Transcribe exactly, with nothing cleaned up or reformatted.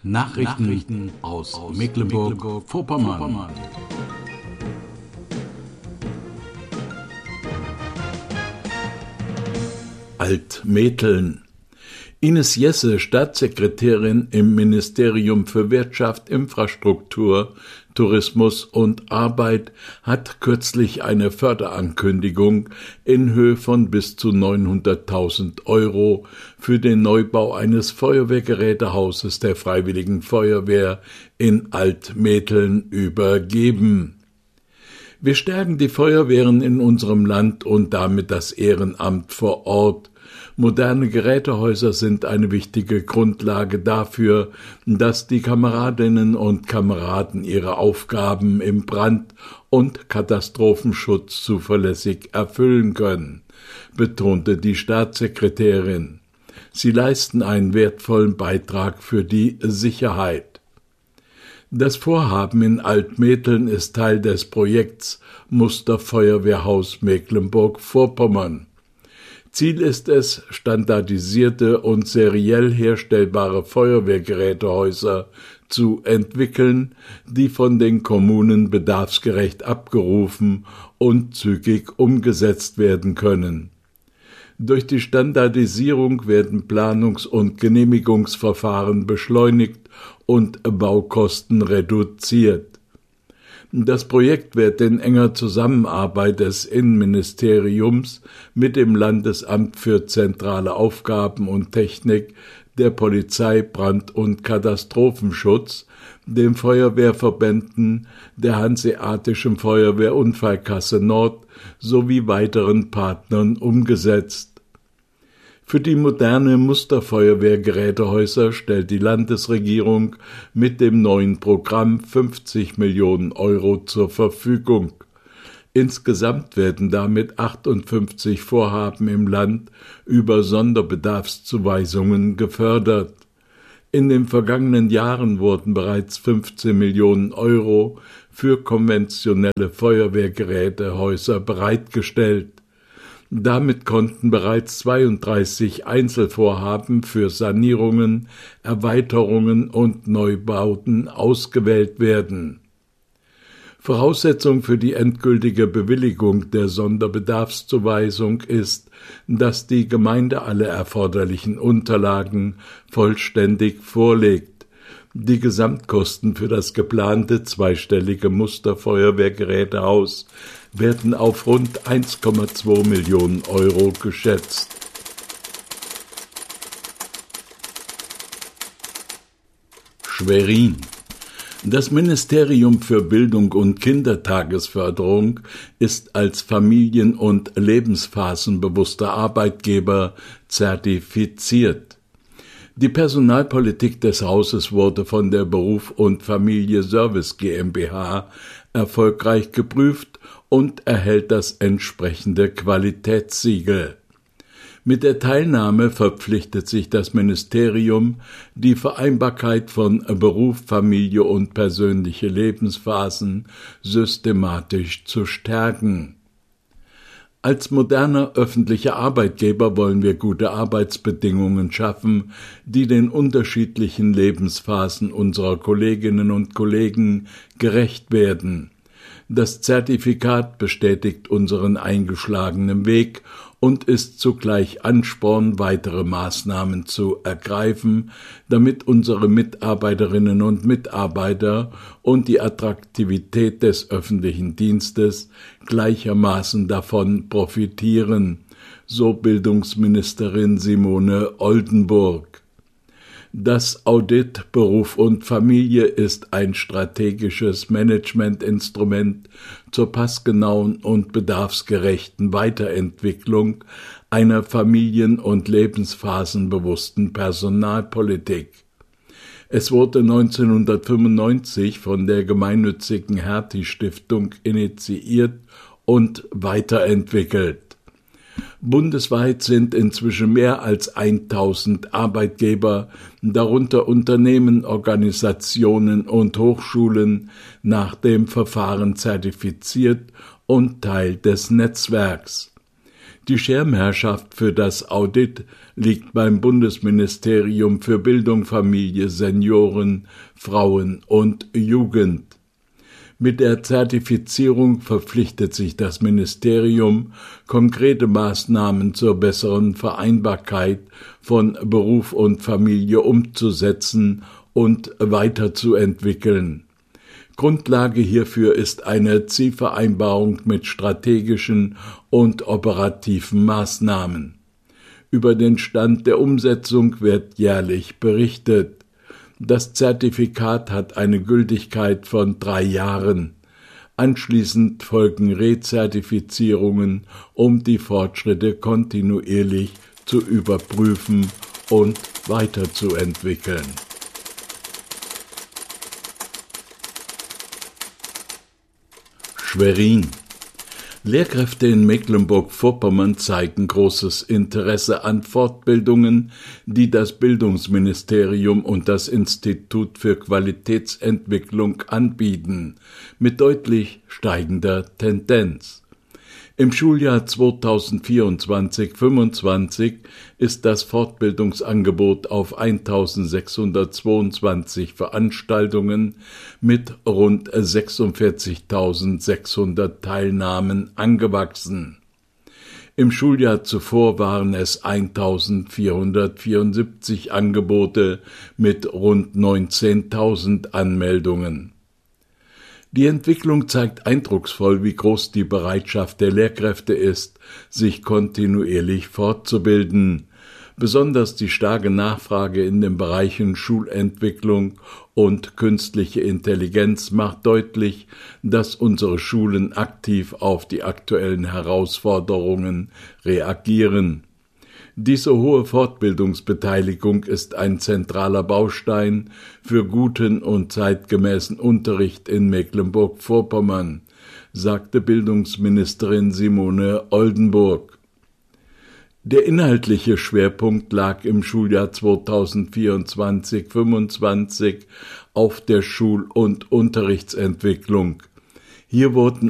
Nachrichten, Nachrichten aus, aus Mecklenburg-Vorpommern. Mecklenburg Altmetteln. Ines Jesse, Staatssekretärin im Ministerium für Wirtschaft, Infrastruktur, Tourismus und Arbeit, hat kürzlich eine Förderankündigung in Höhe von bis zu neunhunderttausend Euro für den Neubau eines Feuerwehrgerätehauses der Freiwilligen Feuerwehr in Altmetteln übergeben. Wir stärken die Feuerwehren in unserem Land und damit das Ehrenamt vor Ort. Moderne Gerätehäuser sind eine wichtige Grundlage dafür, dass die Kameradinnen und Kameraden ihre Aufgaben im Brand- und Katastrophenschutz zuverlässig erfüllen können, betonte die Staatssekretärin. Sie leisten einen wertvollen Beitrag für die Sicherheit. Das Vorhaben in Altmetteln ist Teil des Projekts Musterfeuerwehrhaus Mecklenburg-Vorpommern. Ziel ist es, standardisierte und seriell herstellbare Feuerwehrgerätehäuser zu entwickeln, die von den Kommunen bedarfsgerecht abgerufen und zügig umgesetzt werden können. Durch die Standardisierung werden Planungs- und Genehmigungsverfahren beschleunigt und Baukosten reduziert. Das Projekt wird in enger Zusammenarbeit des Innenministeriums mit dem Landesamt für zentrale Aufgaben und Technik, der Polizei, Brand- und Katastrophenschutz, den Feuerwehrverbänden, der Hanseatischen Feuerwehrunfallkasse Nord sowie weiteren Partnern umgesetzt. Für die moderne Musterfeuerwehrgerätehäuser stellt die Landesregierung mit dem neuen Programm fünfzig Millionen Euro zur Verfügung. Insgesamt werden damit achtundfünfzig Vorhaben im Land über Sonderbedarfszuweisungen gefördert. In den vergangenen Jahren wurden bereits fünfzehn Millionen Euro für konventionelle Feuerwehrgerätehäuser bereitgestellt. Damit konnten bereits zweiunddreißig Einzelvorhaben für Sanierungen, Erweiterungen und Neubauten ausgewählt werden. Voraussetzung für die endgültige Bewilligung der Sonderbedarfszuweisung ist, dass die Gemeinde alle erforderlichen Unterlagen vollständig vorlegt. Die Gesamtkosten für das geplante zweistellige Musterfeuerwehrgerätehaus werden auf rund eins Komma zwei Millionen Euro geschätzt. Schwerin. Das Ministerium für Bildung und Kindertagesförderung ist als familien- und lebensphasenbewusster Arbeitgeber zertifiziert. Die Personalpolitik des Hauses wurde von der Beruf und Familie Service GmbH erfolgreich geprüft und erhält das entsprechende Qualitätssiegel. Mit der Teilnahme verpflichtet sich das Ministerium, die Vereinbarkeit von Beruf, Familie und persönliche Lebensphasen systematisch zu stärken. Als moderner öffentlicher Arbeitgeber wollen wir gute Arbeitsbedingungen schaffen, die den unterschiedlichen Lebensphasen unserer Kolleginnen und Kollegen gerecht werden. Das Zertifikat bestätigt unseren eingeschlagenen Weg und ist zugleich Ansporn, weitere Maßnahmen zu ergreifen, damit unsere Mitarbeiterinnen und Mitarbeiter und die Attraktivität des öffentlichen Dienstes gleichermaßen davon profitieren, so Bildungsministerin Simone Oldenburg. Das Audit Beruf und Familie ist ein strategisches Managementinstrument zur passgenauen und bedarfsgerechten Weiterentwicklung einer familien- und lebensphasenbewussten Personalpolitik. Es wurde neunzehnhundertfünfundneunzig von der gemeinnützigen Hertie-Stiftung initiiert und weiterentwickelt. Bundesweit sind inzwischen mehr als tausend Arbeitgeber, darunter Unternehmen, Organisationen und Hochschulen, nach dem Verfahren zertifiziert und Teil des Netzwerks. Die Schirmherrschaft für das Audit liegt beim Bundesministerium für Bildung, Familie, Senioren, Frauen und Jugend. Mit der Zertifizierung verpflichtet sich das Ministerium, konkrete Maßnahmen zur besseren Vereinbarkeit von Beruf und Familie umzusetzen und weiterzuentwickeln. Grundlage hierfür ist eine Zielvereinbarung mit strategischen und operativen Maßnahmen. Über den Stand der Umsetzung wird jährlich berichtet. Das Zertifikat hat eine Gültigkeit von drei Jahren. Anschließend folgen Rezertifizierungen, um die Fortschritte kontinuierlich zu überprüfen und weiterzuentwickeln. Schwerin. Lehrkräfte in Mecklenburg-Vorpommern zeigen großes Interesse an Fortbildungen, die das Bildungsministerium und das Institut für Qualitätsentwicklung anbieten, mit deutlich steigender Tendenz. Im Schuljahr zweitausendvierundzwanzig fünfundzwanzig ist das Fortbildungsangebot auf eintausendsechshundertzweiundzwanzig Veranstaltungen mit rund sechsundvierzigtausendsechshundert Teilnahmen angewachsen. Im Schuljahr zuvor waren es eintausendvierhundertvierundsiebzig Angebote mit rund neunzehntausend Anmeldungen. Die Entwicklung zeigt eindrucksvoll, wie groß die Bereitschaft der Lehrkräfte ist, sich kontinuierlich fortzubilden. Besonders die starke Nachfrage in den Bereichen Schulentwicklung und künstliche Intelligenz macht deutlich, dass unsere Schulen aktiv auf die aktuellen Herausforderungen reagieren. Diese hohe Fortbildungsbeteiligung ist ein zentraler Baustein für guten und zeitgemäßen Unterricht in Mecklenburg-Vorpommern, sagte Bildungsministerin Simone Oldenburg. Der inhaltliche Schwerpunkt lag im Schuljahr zweitausendvierundzwanzig fünfundzwanzig auf der Schul- und Unterrichtsentwicklung. Hier wurden